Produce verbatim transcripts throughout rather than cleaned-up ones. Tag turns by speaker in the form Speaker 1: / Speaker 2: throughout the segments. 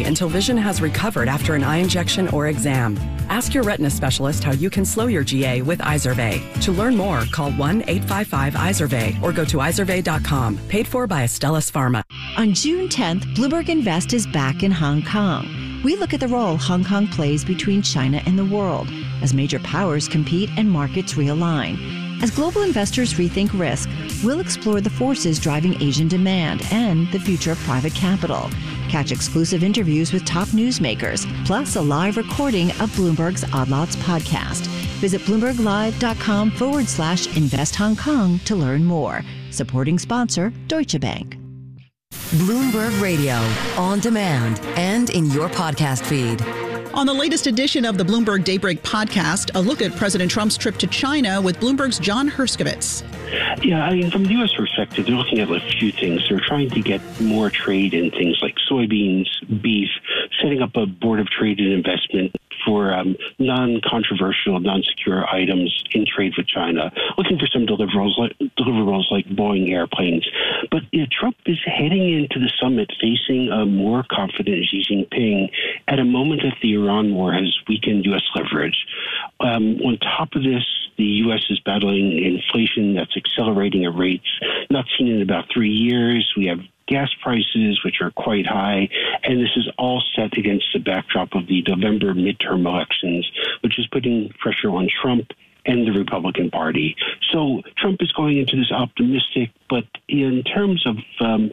Speaker 1: until vision has recovered after an eye injection or exam. Ask your retina specialist how you can slow your G A with Izervay. To learn more, call one eight five five Izervay or go to izervay dot com. Paid for by Astellas Pharma.
Speaker 2: On June tenth, Bloomberg Invest is back in Hong Kong. We look at the role Hong Kong plays between China and the world as major powers compete and markets realign. As global investors rethink risk, we'll explore the forces driving Asian demand and the future of private capital. Catch exclusive interviews with top newsmakers, plus a live recording of Bloomberg's Odd Lots podcast. Visit bloomberglive.com forward slash invest Hong Kong to learn more. Supporting sponsor, Deutsche Bank.
Speaker 3: Bloomberg Radio, on demand and in your podcast feed.
Speaker 4: On the latest edition of the Bloomberg Daybreak podcast, a look at President Trump's trip to China with Bloomberg's John Herskovitz.
Speaker 5: Yeah, I mean, from the U S perspective, they're looking at a few things. They're trying to get more trade in things like soybeans, beef, setting up a board of trade and investment for um, non-controversial, non-secure items in trade with China, looking for some deliverables like, deliverables like Boeing airplanes. But you know, Trump is heading into the summit facing a more confident Xi Jinping at a moment that the Iran war has weakened U S leverage. Um, on top of this, the U S is battling inflation that's accelerating at rates not seen in about three years. We have gas prices, which are quite high, and this is all set against the backdrop of the November midterm elections, which is putting pressure on Trump and the Republican Party. So Trump is going into this optimistic, but in terms of um,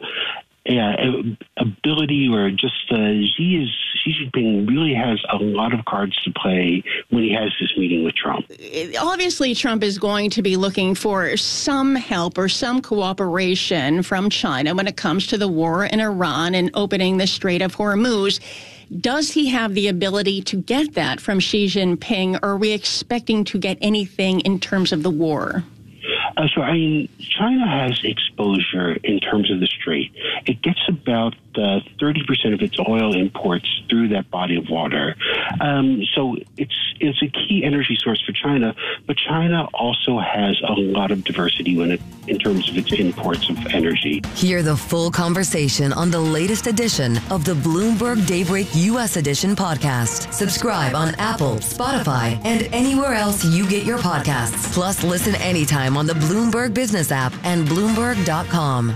Speaker 5: uh, ability or just uh, Xi is Xi Jinping really has a lot of cards to play when he has this meeting with Trump.
Speaker 4: Obviously, Trump is going to be looking for some help or some cooperation from China when it comes to the war in Iran and opening the Strait of Hormuz. Does he have the ability to get that from Xi Jinping, or are we expecting to get anything in terms of the war?
Speaker 5: Uh, so, I mean, China has exposure in terms of the strait. It gets about uh, thirty percent of its oil imports through that body of water. Um, so it's it's a key energy source for China, but China also has a lot of diversity when it, in terms of its imports of energy.
Speaker 3: Hear the full conversation on the latest edition of the Bloomberg Daybreak U S Edition podcast. Subscribe on Apple, Spotify, and anywhere else you get your podcasts. Plus, listen anytime on the Bloomberg Business app and Bloomberg dot com.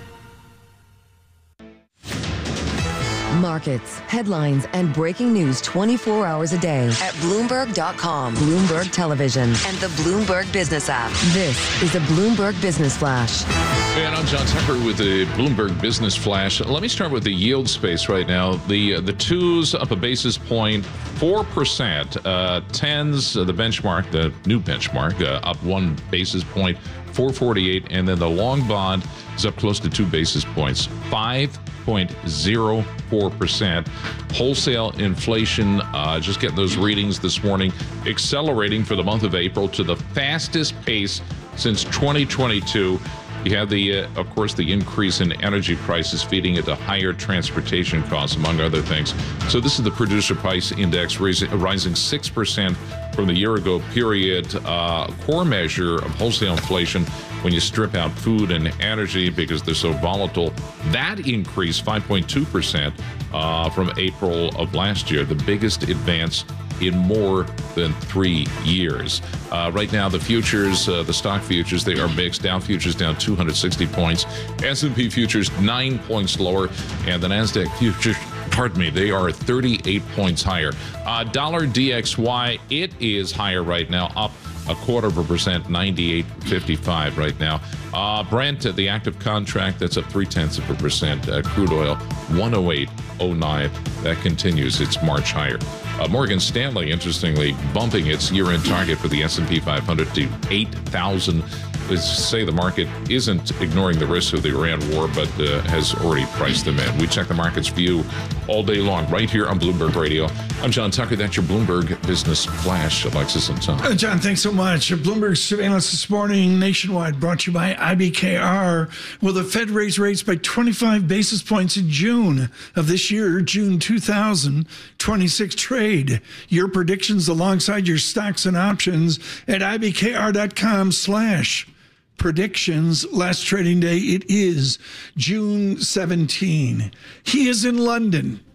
Speaker 3: Markets, headlines, and breaking news twenty-four hours a day at Bloomberg dot com, Bloomberg Television, and the Bloomberg Business app. This is a Bloomberg Business Flash.
Speaker 6: And I'm John Tucker with the Bloomberg Business Flash. Let me start with the yield space right now. The uh, the twos up a basis point, four percent. Uh, tens, uh, the benchmark, the new benchmark, uh, up one basis point, four forty-eight. And then the long bond is up close to two basis points, five point zero four percent. Wholesale inflation, uh, just getting those readings this morning, accelerating for the month of April to the fastest pace since twenty twenty-two. You have the, uh, of course, the increase in energy prices feeding into higher transportation costs, among other things. So this is the producer price index rising, rising six percent from the year ago period. Uh, core measure of wholesale inflation when you strip out food and energy because they're so volatile. That increased five point two percent uh, from April of last year, the biggest advance in more than three years. Uh, right now, the futures, uh, the stock futures, they are mixed. Dow futures down two hundred sixty points. S and P futures nine points lower. And the NASDAQ futures, pardon me, they are thirty-eight points higher. Uh, dollar D X Y, it is higher right now, up a quarter of a percent, ninety-eight fifty-five right now. Uh, Brent, uh, the active contract, that's up three-tenths of a percent. Uh, crude oil, one oh eight oh nine. That continues its march higher. Uh, Morgan Stanley, interestingly, bumping its year-end target for the S and P five hundred to eight thousand. Let's say the market isn't ignoring the risks of the Iran war, but uh, has already priced them in. We check the market's view all day long right here on Bloomberg Radio. I'm John Tucker. That's your Bloomberg Business Flash. Alexis and Tom.
Speaker 7: Uh, John, thanks so much. Bloomberg surveillance this morning nationwide brought to you by I B K R. Will the Fed raise rates by twenty-five basis points in June of this year, June two thousand twenty-six trade? Your predictions alongside your stocks and options at I B K R dot com slash predictions. Last trading day, it is June seventeenth. He is in London.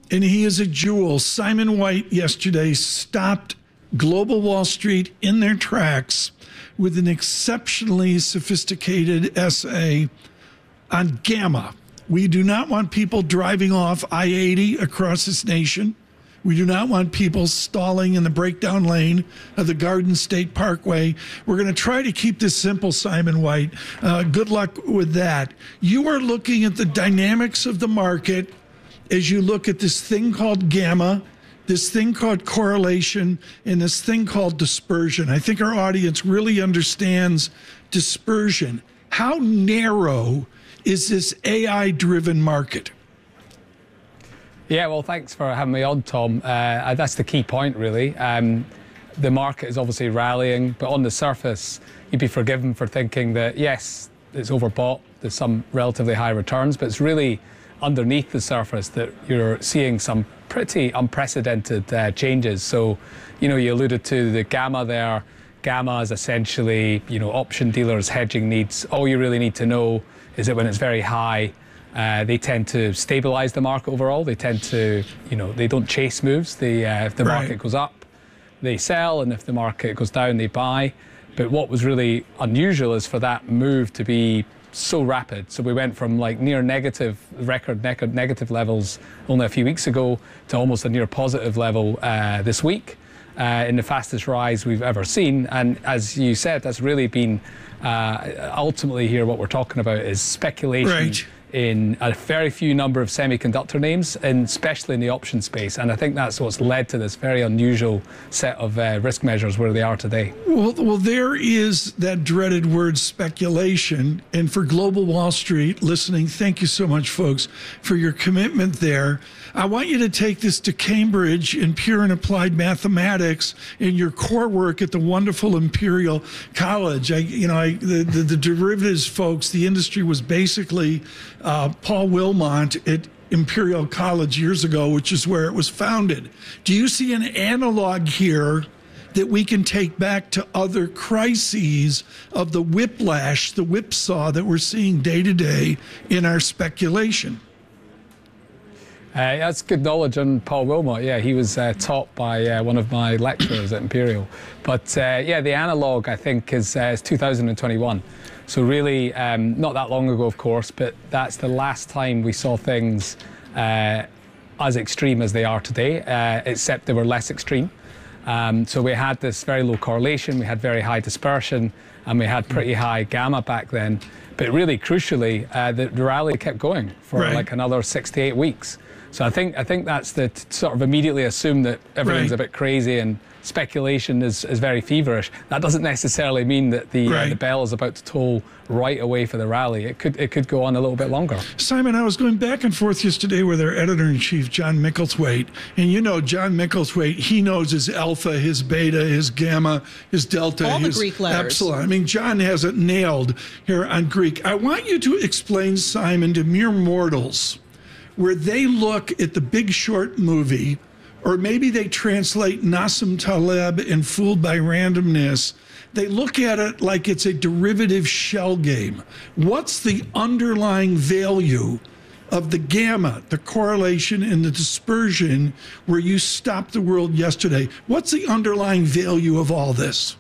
Speaker 7: and he is a jewel. Simon White yesterday stopped Global Wall Street in their tracks with an exceptionally sophisticated essay on Gamma. We do not want people driving off I eighty across this nation. We do not want people stalling in the breakdown lane of the Garden State Parkway. We're going to try to keep this simple, Simon White. Uh, good luck with that. You are looking at the dynamics of the market as you look at this thing called gamma, this thing called correlation, and this thing called dispersion. I think our audience really understands dispersion. How narrow is this A I-driven market?
Speaker 8: Yeah, well, thanks for having me on, Tom. Uh, that's the key point, really. Um, the market is obviously rallying, but on the surface, you'd be forgiven for thinking that, yes, it's overbought, there's some relatively high returns, but it's really underneath the surface that you're seeing some pretty unprecedented uh, changes. So, you know, you alluded to the gamma there. Gamma is essentially, you know, option dealers' hedging needs. All you really need to know is that when it's very high, Uh, they tend to stabilize the market overall. They tend to, you know, they don't chase moves. They, uh, if the
Speaker 7: Right.
Speaker 8: market goes up, they sell, and if the market goes down, they buy. But what was really unusual is for that move to be so rapid. So we went from like near negative, record neg- negative levels only a few weeks ago to almost a near positive level uh, this week, uh, in the fastest rise we've ever seen. And as you said, that's really been uh, ultimately here what we're talking about is speculation.
Speaker 7: Right.
Speaker 8: In a very few number of semiconductor names, and especially in the option space. And I think that's what's led to this very unusual set of uh, risk measures where they are today.
Speaker 7: Well, well, there is that dreaded word speculation. And for Global Wall Street listening, thank you so much, folks, for your commitment there. I want you to take this to Cambridge in pure and applied mathematics in your core work at the wonderful Imperial College. I, you know, I, the, the, the derivatives folks, the industry was basically uh, Paul Wilmot at Imperial College years ago, which is where it was founded. Do you see an analog here that we can take back to other crises of the whiplash, the whipsaw that we're seeing day to day in our speculation?
Speaker 8: Uh, that's good knowledge on Paul Wilmot. Yeah, he was uh, taught by uh, one of my lecturers at Imperial. But uh, yeah, the analog, I think, is, uh, is two thousand twenty-one. So really, um, not that long ago, of course, but that's the last time we saw things uh, as extreme as they are today, uh, except they were less extreme. Um, so we had this very low correlation, we had very high dispersion, and we had pretty high gamma back then. But really, crucially, uh, the, the rally kept going for
Speaker 7: Right.
Speaker 8: like another six to eight weeks. So I think I think that's the t- sort of immediately assume that everything's
Speaker 7: Right.
Speaker 8: a bit crazy and speculation is, is very feverish. That doesn't necessarily mean that the
Speaker 7: Right.
Speaker 8: uh, the bell is about to toll right away for the rally. It could it could go on a little bit longer.
Speaker 7: Simon, I was going back and forth yesterday with our editor-in-chief, John Micklethwaite. And you know, John Micklethwaite, he knows his alpha, his beta, his gamma, his delta,
Speaker 9: All the
Speaker 7: his
Speaker 9: Greek letters.
Speaker 7: epsilon. I mean, John has it nailed here on Greek. I want you to explain, Simon, to mere mortals, where they look at the Big Short movie, or maybe they translate Nassim Taleb and Fooled by Randomness. They look at it like it's a derivative shell game. What's the underlying value of the gamma, the correlation, and the dispersion where you stopped the world yesterday? What's the underlying value of all this?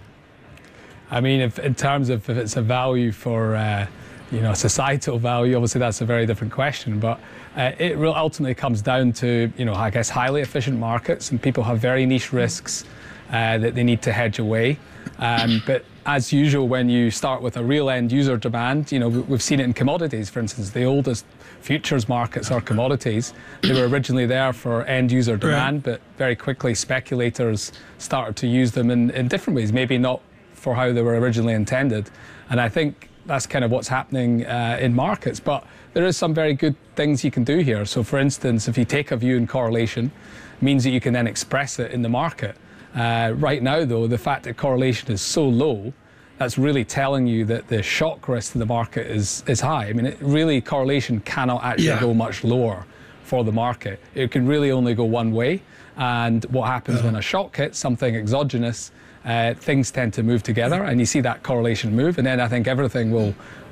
Speaker 8: I mean, if, in terms of if it's a value for, uh, you know, societal value, obviously that's a very different question. But uh, it will ultimately comes down to, you know, I guess, highly efficient markets, and people have very niche risks uh, that they need to hedge away. Um, but as usual, when you start with a real end user demand, you know, we've seen it in commodities, for instance. The oldest futures markets are commodities. They were originally there for end user demand, right. but very quickly speculators started to use them in, in different ways, maybe not for how they were originally intended. And I think that's kind of what's happening uh, in markets. But there is some very good things you can do here. So for instance, if you take a view in correlation, it means that you can then express it in the market. Uh, right now, though, the fact that correlation is so low, that's really telling you that the shock risk to the market is, is high. I mean, it really, correlation cannot actually yeah. go much lower for the market. It can really only go one way. And what happens uh. when a shock hits, something exogenous, uh, things tend to move together, and you see that correlation move, and then I think everything will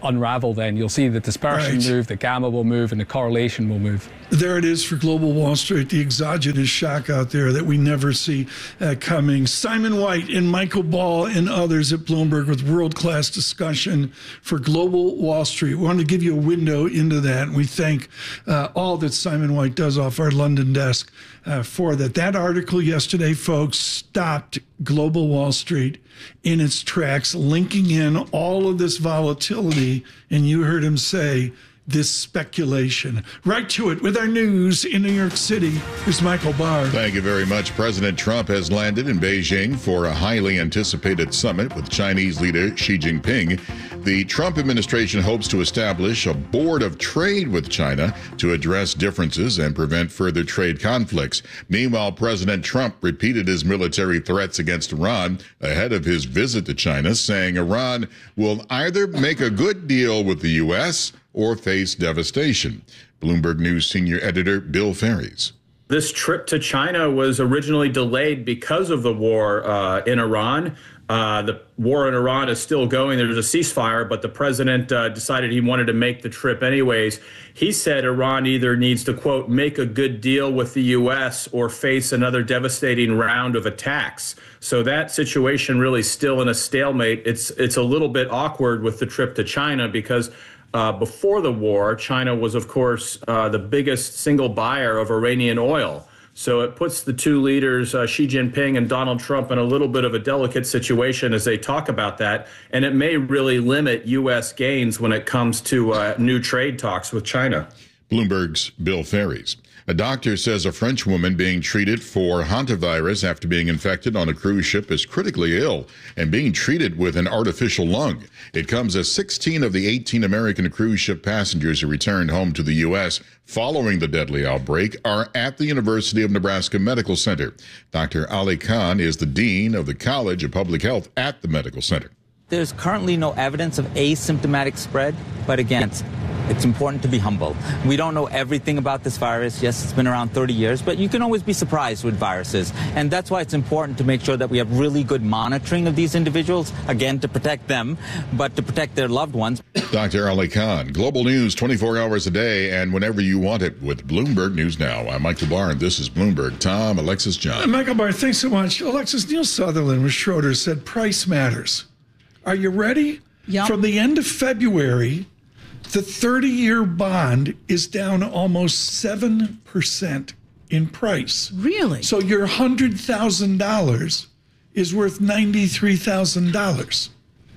Speaker 8: unravel, then you'll see the dispersion
Speaker 7: Right.
Speaker 8: move, the gamma will move, and the correlation will move.
Speaker 7: There it is for global Wall Street, the exogenous shock out there that we never see uh, coming. Simon White and Michael Ball and others at Bloomberg with world-class discussion for global Wall Street. We wanted to give you a window into that, and we thank uh, all that Simon White does off our London desk uh, for that. That article yesterday, folks, stopped global Wall Street in its tracks, linking in all of this volatility, and you heard him say, this speculation. Right to it with our news in New York City. Here's Michael Barr.
Speaker 9: Thank you very much. President Trump has landed in Beijing for a highly anticipated summit with Chinese leader Xi Jinping. The Trump administration hopes to establish a board of trade with China to address differences and prevent further trade conflicts. Meanwhile, President Trump repeated his military threats against Iran ahead of his visit to China, saying Iran will either make a good deal with the U S or face devastation. Bloomberg News senior editor Bill Ferries.
Speaker 10: This trip to China was originally delayed because of the war uh, in Iran. Uh, the war in Iran is still going. There's a ceasefire, but the president uh, decided he wanted to make the trip anyways. He said Iran either needs to, quote, make a good deal with the U S or face another devastating round of attacks. So that situation really still in a stalemate. It's, it's a little bit awkward with the trip to China because Uh, before the war, China was, of course, uh, the biggest single buyer of Iranian oil. So it puts the two leaders, uh, Xi Jinping and Donald Trump, in a little bit of a delicate situation as they talk about that. And it may really limit U S gains when it comes to uh, new trade talks with China.
Speaker 9: Bloomberg's Bill Ferries. A doctor says a French woman being treated for hantavirus after being infected on a cruise ship is critically ill and being treated with an artificial lung. It comes as sixteen of the eighteen American cruise ship passengers who returned home to the U S following the deadly outbreak are at the University of Nebraska Medical Center. Doctor Ali Khan is the dean of the College of Public Health at the medical center.
Speaker 11: There's currently no evidence of asymptomatic spread, but again, it's important to be humble. We don't know everything about this virus. Yes, it's been around thirty years, but you can always be surprised with viruses. And that's why it's important to make sure that we have really good monitoring of these individuals, again, to protect them, but to protect their loved ones.
Speaker 9: Doctor Ali Khan, Global News twenty-four hours a day and whenever you want it with Bloomberg News Now. I'm Michael Barr, and this is Bloomberg. Tom, Alexis, John.
Speaker 7: Uh, Michael Barr, thanks so much. Alexis, Neil Sutherland with Schroeder said price matters. Are you ready?
Speaker 12: Yep.
Speaker 7: From the end of February, the thirty-year bond is down almost seven percent in price.
Speaker 12: Really?
Speaker 7: So your one hundred thousand dollars is worth ninety-three thousand dollars.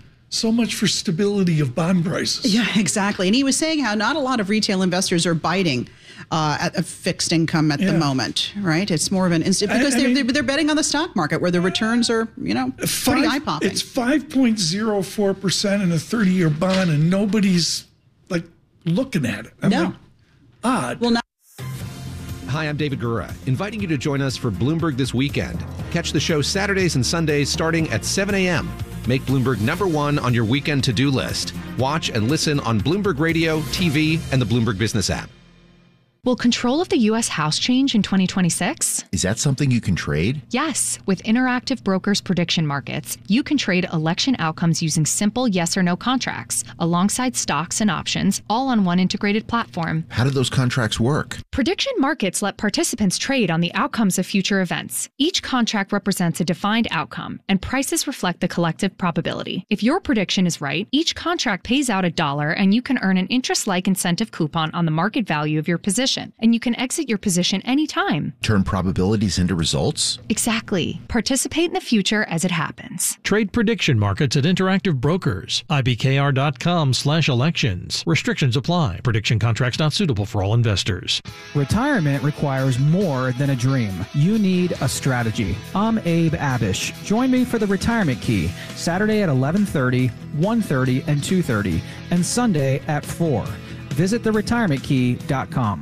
Speaker 7: So much for stability of bond prices.
Speaker 12: Yeah, exactly. And he was saying how not a lot of retail investors are biting uh, at a fixed income at
Speaker 7: Yeah.
Speaker 12: the moment, right? It's more of an instant because
Speaker 7: I- I
Speaker 12: they're,
Speaker 7: mean-
Speaker 12: they're they're betting on the stock market where the returns are, you know, pretty
Speaker 7: Five-
Speaker 12: eye-popping.
Speaker 7: It's five point zero four percent in a thirty-year bond, and nobody's like looking at it. I'm
Speaker 12: No.
Speaker 7: like, odd.
Speaker 12: Well, now.
Speaker 13: Hi, I'm David Gura, inviting you to join us for Bloomberg This Weekend. Catch the show Saturdays and Sundays starting at seven a.m. Make Bloomberg number one on your weekend to-do list. Watch and listen on Bloomberg Radio, T V, and the Bloomberg Business app.
Speaker 14: Will control of the U S House change in twenty twenty-six?
Speaker 15: Is that something you can trade?
Speaker 14: Yes. With Interactive Brokers Prediction Markets, you can trade election outcomes using simple yes or no contracts, alongside stocks and options, all on one integrated platform.
Speaker 15: How do those contracts work?
Speaker 14: Prediction markets let participants trade on the outcomes of future events. Each contract represents a defined outcome, and prices reflect the collective probability. If your prediction is right, each contract pays out a dollar, and you can earn an interest-like incentive coupon on the market value of your position. And you can exit your position anytime.
Speaker 15: Turn probabilities into results?
Speaker 14: Exactly. Participate in the future as it happens.
Speaker 16: Trade prediction markets at Interactive Brokers. I B K R dot com slash elections. Restrictions apply. Prediction contracts not suitable for all investors.
Speaker 17: Retirement requires more than a dream. You need a strategy. I'm Abe Abish. Join me for the Retirement Key, Saturday at eleven thirty, one thirty, and two thirty, and Sunday at four. Visit the retirement key dot com.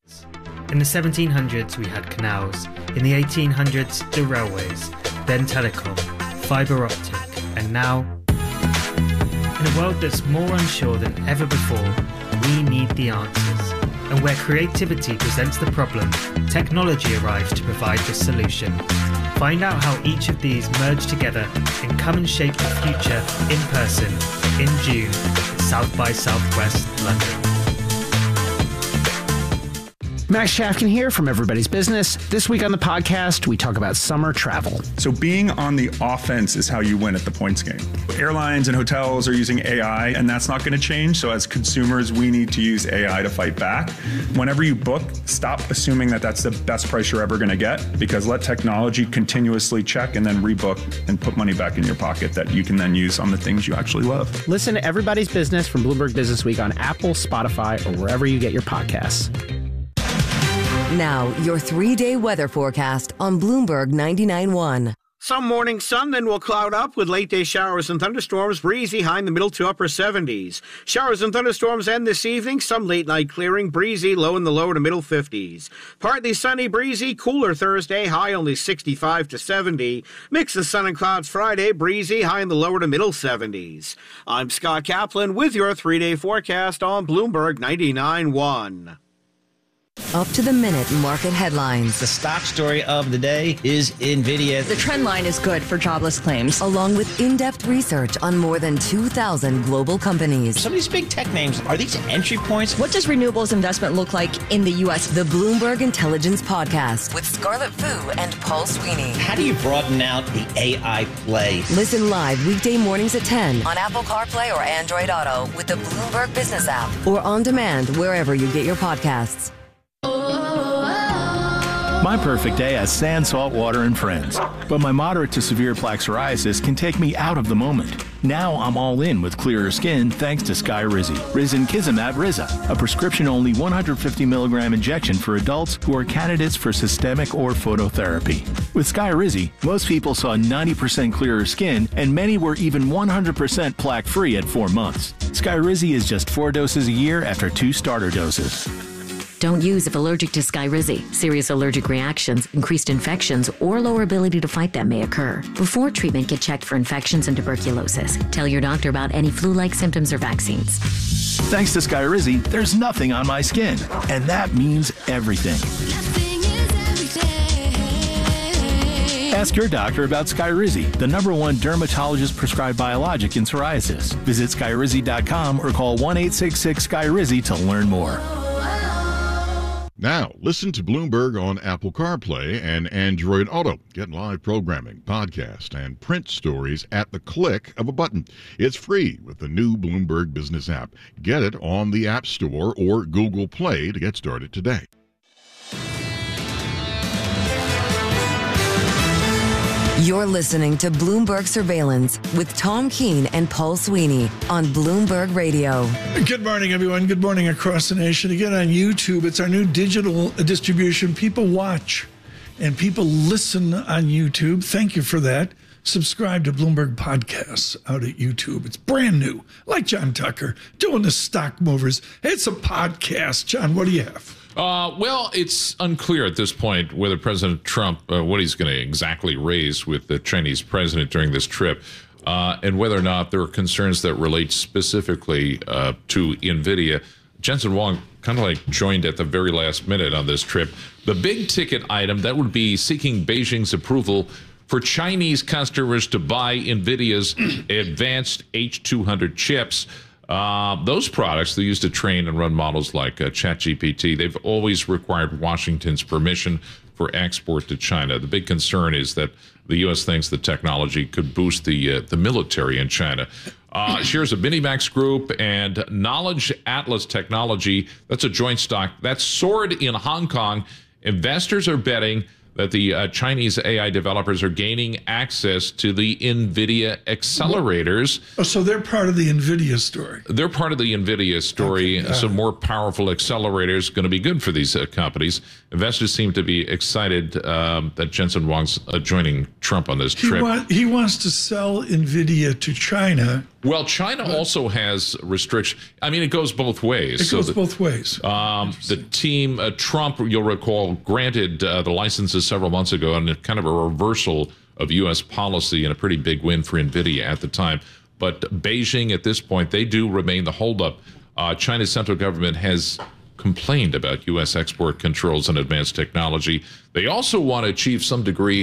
Speaker 18: In the seventeen hundreds, we had canals. In the eighteen hundreds, the railways. Then telecom, fibre optic, and now... In a world that's more unsure than ever before, we need the answers. And where creativity presents the problem, technology arrives to provide the solution. Find out how each of these merge together and come and shape the future in person in June at South by Southwest, London.
Speaker 19: Max Shafkin here from Everybody's Business. This week on the podcast, we talk about summer travel.
Speaker 20: So being on the offense is how you win at the points game. Airlines and hotels are using A I, and that's not going to change. So as consumers, we need to use A I to fight back. Whenever you book, stop assuming that that's the best price you're ever going to get, because let technology continuously check and then rebook and put money back in your pocket that you can then use on the things you actually love.
Speaker 19: Listen to Everybody's Business from Bloomberg Business Week on Apple, Spotify, or wherever you get your podcasts.
Speaker 3: Now, your three-day weather forecast on Bloomberg ninety-nine point one.
Speaker 21: Some morning sun, then we'll cloud up with late-day showers and thunderstorms, breezy high in the middle to upper seventies. Showers and thunderstorms end this evening, some late-night clearing, breezy, low in the lower to middle fifties. Partly sunny, breezy, cooler Thursday, high only sixty-five to seventy. Mix of sun and clouds Friday, breezy, high in the lower to middle seventies. I'm Scott Kaplan with your three-day forecast on Bloomberg ninety-nine point one.
Speaker 3: Up to the minute market headlines.
Speaker 22: The stock story of the day is NVIDIA.
Speaker 23: The trend line is good for jobless claims.
Speaker 3: Along with in-depth research on more than two thousand global companies.
Speaker 22: Some of these big tech names, are these entry points?
Speaker 23: What does renewables investment look like in the U S?
Speaker 3: The Bloomberg Intelligence Podcast with Scarlett Fu and Paul Sweeney.
Speaker 22: How do you broaden out the A I play?
Speaker 3: Listen live weekday mornings at ten on Apple CarPlay or Android Auto with the Bloomberg Business app or on demand wherever you get your podcasts.
Speaker 24: My perfect day has sand, salt water, and friends. But my moderate to severe plaque psoriasis can take me out of the moment. Now I'm all in with clearer skin thanks to Skyrizi. Risankizumab Riza, a prescription-only one hundred fifty milligram injection for adults who are candidates for systemic or phototherapy. With Skyrizi, most people saw ninety percent clearer skin, and many were even one hundred percent plaque-free at four months. Skyrizi is just four doses a year after two starter doses.
Speaker 25: Don't use if allergic to Skyrizi. Serious allergic reactions, increased infections, or lower ability to fight them may occur. Before treatment, get checked for infections and tuberculosis. Tell your doctor about any flu-like symptoms or vaccines.
Speaker 24: Thanks to Skyrizi, there's nothing on my skin, and that means everything. Ask your doctor about Skyrizi, the number one dermatologist-prescribed biologic in psoriasis. Visit Skyrizi dot com or call one eight six six Skyrizi to learn more.
Speaker 9: Now, listen to Bloomberg on Apple CarPlay and Android Auto. Get live programming, podcast, and print stories at the click of a button. It's free with the new Bloomberg Business app. Get it on the App Store or Google Play to get started today.
Speaker 3: You're listening to Bloomberg Surveillance with Tom Keene and Paul Sweeney on Bloomberg Radio.
Speaker 7: Good morning, everyone. Good morning across the nation. Again on YouTube, it's our new digital distribution. People watch and people listen on YouTube. Thank you for that. Subscribe to Bloomberg Podcasts out at YouTube. It's brand new, like John Tucker doing the stock movers. It's a podcast. John, what do you have?
Speaker 6: Uh, well, it's unclear at this point whether President Trump, uh, what he's going to exactly raise with the Chinese president during this trip, uh, and whether or not there are concerns that relate specifically uh, to NVIDIA. Jensen Huang kind of like joined at the very last minute on this trip. The big ticket item, that would be seeking Beijing's approval for Chinese customers to buy NVIDIA's advanced H two hundred chips. Uh, those products they use to train and run models like uh, ChatGPT, they've always required Washington's permission for export to China. The big concern is that the U S thinks the technology could boost the uh, the military in China. Uh, shares of Minimax Group and Knowledge Atlas Technology, that's a joint stock, that soared in Hong Kong. Investors are betting that the uh, Chinese A I developers are gaining access to the NVIDIA accelerators.
Speaker 7: Oh, so they're part of the NVIDIA story.
Speaker 6: They're part of the NVIDIA story. Okay, Some more powerful accelerators going to be good for these uh, companies. Investors seem to be excited um, that Jensen Huang's uh, joining Trump on this
Speaker 7: he
Speaker 6: trip.
Speaker 7: Wa- he wants to sell NVIDIA to China.
Speaker 6: Well, China but, also has restrictions. I mean, it goes both ways.
Speaker 7: It
Speaker 6: so
Speaker 7: goes
Speaker 6: the,
Speaker 7: both ways.
Speaker 6: Um, the team, uh, Trump, you'll recall, granted uh, the licenses several months ago, and kind of a reversal of U S policy and a pretty big win for NVIDIA at the time. But Beijing, at this point, they do remain the holdup. Uh, China's central government has complained about U S export controls and advanced technology. They also want to achieve some degree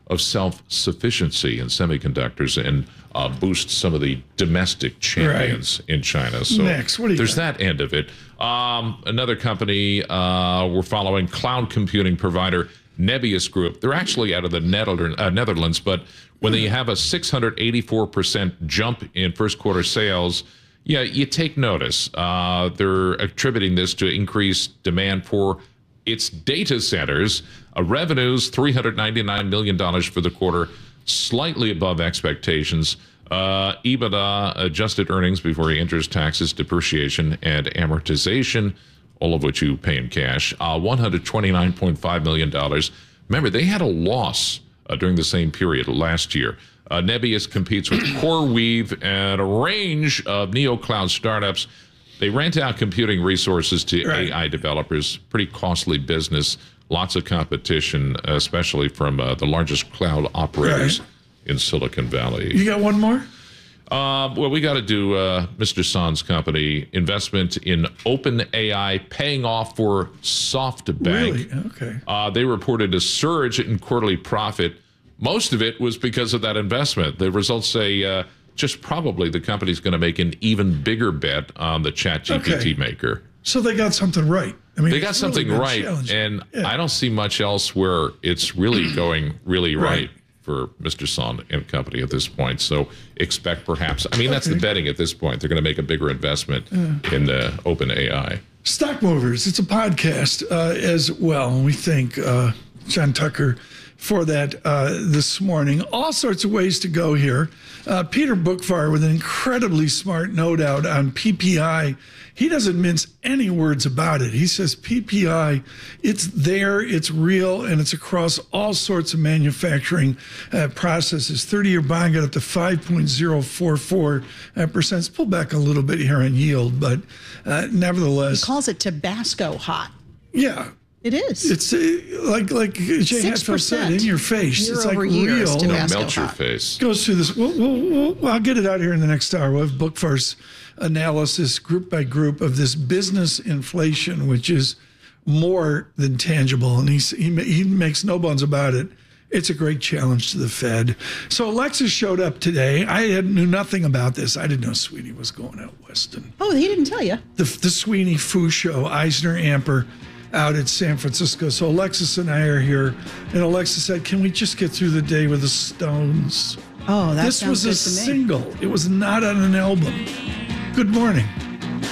Speaker 6: of self-sufficiency in semiconductors and uh, boost some of the domestic champions right. in China. So
Speaker 7: Next, what do you
Speaker 6: there's
Speaker 7: got?
Speaker 6: that end of it. Um, another company uh, we're following, cloud computing provider Nebius Group. They're actually out of the Netherlands, uh, Netherlands but when they have a six hundred eighty-four percent jump in first quarter sales, yeah, you take notice. Uh, they're attributing this to increased demand for its data centers. Uh, revenues, three hundred ninety-nine million dollars for the quarter, slightly above expectations. Uh, EBITDA, adjusted earnings before interest, taxes, depreciation, and amortization, all of which you pay in cash, uh, one hundred twenty-nine point five million dollars. Remember, they had a loss uh, during the same period last year. Uh, Nebius competes with CoreWeave and a range of neo-cloud startups. They rent out computing resources to right. A I developers. Pretty costly business. Lots of competition, especially from uh, the largest cloud operators right. in Silicon Valley.
Speaker 7: You got one more?
Speaker 6: Uh, well, we got to do uh, Mister Son's company, investment in OpenAI paying off for SoftBank.
Speaker 7: Really? Okay.
Speaker 6: Uh, they reported a surge in quarterly profit. Most of it was because of that investment. The results say uh, just probably the company's going to make an even bigger bet on the ChatGPT okay. maker.
Speaker 7: So they got something right. I mean,
Speaker 6: they got something
Speaker 7: really
Speaker 6: right, and yeah. I don't see much else where it's really going really right. right. for Mister Son and company at this point. So expect perhaps, I mean, okay. that's the betting at this point. They're going to make a bigger investment uh, in the OpenAI.
Speaker 7: Stock Movers, it's a podcast uh, as well. And we thank uh, John Tucker for that uh, this morning. All sorts of ways to go here. Uh, Peter Bookfire with an incredibly smart note out on P P I. He doesn't mince any words about it. He says P P I, it's there, it's real, and it's across all sorts of manufacturing uh, processes. thirty-year bond got up to five point zero four four percent. It's pulled back a little bit here on yield, but uh, nevertheless.
Speaker 12: He calls it Tabasco hot.
Speaker 7: Yeah.
Speaker 12: It is.
Speaker 7: It's uh, like like Jay Hatfield said, in your face.
Speaker 12: Year
Speaker 7: it's like
Speaker 12: over year,
Speaker 7: real.
Speaker 12: it's
Speaker 6: It'll melt your face.
Speaker 7: Goes through this. We'll, we'll, we'll, well, I'll get it out here in the next hour. We'll have Bookfire's analysis, group by group, of this business inflation, which is more than tangible. And he's, he he makes no bones about it. It's a great challenge to the Fed. So Alexis showed up today. I had, knew nothing about this. I didn't know Sweeney was going out west. And
Speaker 12: oh, he didn't tell you.
Speaker 7: The, the Sweeney Fu Show, Eisner Amper, out at San Francisco. So Alexis and I are here, and Alexis said, "Can we just get through the day with the Stones?"
Speaker 12: Oh, that
Speaker 7: this
Speaker 12: sounds
Speaker 7: was a
Speaker 12: good to me.
Speaker 7: single. It was not on an album. Good morning.